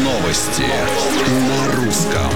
Новости на русском.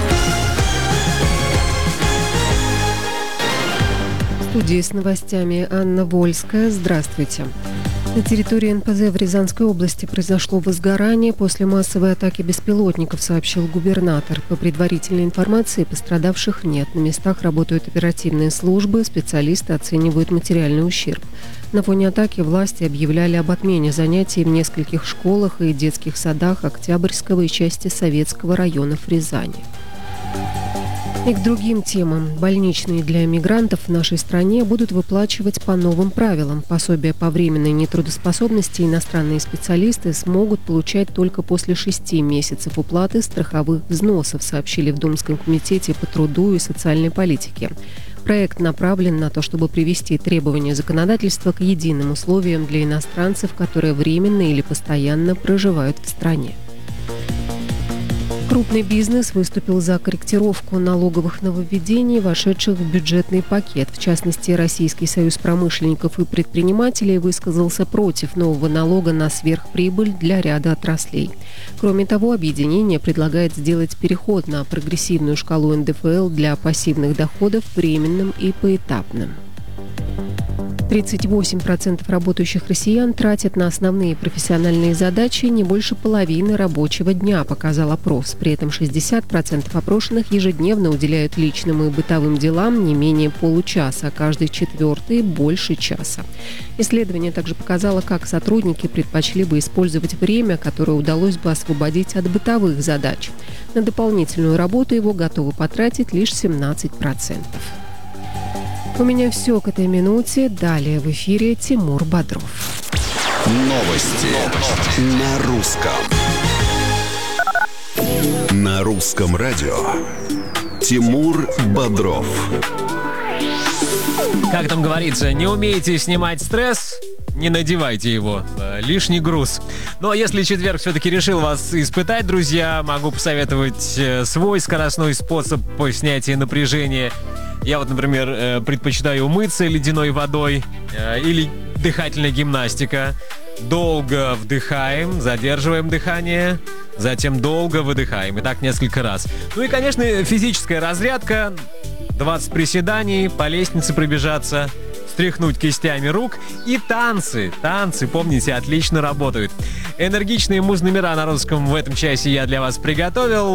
В студии с новостями Анна Вольская. Здравствуйте. На территории НПЗ в Рязанской области произошло возгорание после массовой атаки беспилотников, сообщил губернатор. По предварительной информации, пострадавших нет. На местах работают оперативные службы, специалисты оценивают материальный ущерб. На фоне атаки власти объявляли об отмене занятий в нескольких школах и детских садах Октябрьского и части Советского районов Рязани. И к другим темам. Больничные для мигрантов в нашей стране будут выплачивать по новым правилам. Пособие по временной нетрудоспособности иностранные специалисты смогут получать только после 6 месяцев уплаты страховых взносов, сообщили в Думском комитете по труду и социальной политике. Проект направлен на то, чтобы привести требования законодательства к единым условиям для иностранцев, которые временно или постоянно проживают в стране. Крупный бизнес выступил за корректировку налоговых нововведений, вошедших в бюджетный пакет. В частности, Российский союз промышленников и предпринимателей высказался против нового налога на сверхприбыль для ряда отраслей. Кроме того, объединение предлагает сделать переход на прогрессивную шкалу НДФЛ для пассивных доходов временным и поэтапным. 38% работающих россиян тратят на основные профессиональные задачи не больше половины рабочего дня, показал опрос. При этом 60% опрошенных ежедневно уделяют личным и бытовым делам не менее получаса, а каждый четвертый – больше часа. Исследование также показало, как сотрудники предпочли бы использовать время, которое удалось бы освободить от бытовых задач. На дополнительную работу его готовы потратить лишь 17%. У меня все к этой минуте. Далее в эфире Тимур Бодров. Новости на русском. На русском радио. Тимур Бодров. Как там говорится, не умеете снимать стресс? Не надевайте его. Лишний груз. Но если четверг все-таки решил вас испытать, друзья, могу посоветовать свой скоростной способ по снятию напряжения. Я вот, например, предпочитаю умыться ледяной водой или дыхательная гимнастика. Долго вдыхаем, задерживаем дыхание, затем долго выдыхаем. И так несколько раз. Ну и, конечно, физическая разрядка. 20 приседаний, по лестнице пробежаться, встряхнуть кистями рук. И танцы. Танцы, помните, отлично работают. Энергичные муз-номера на русском в этом часе я для вас приготовил.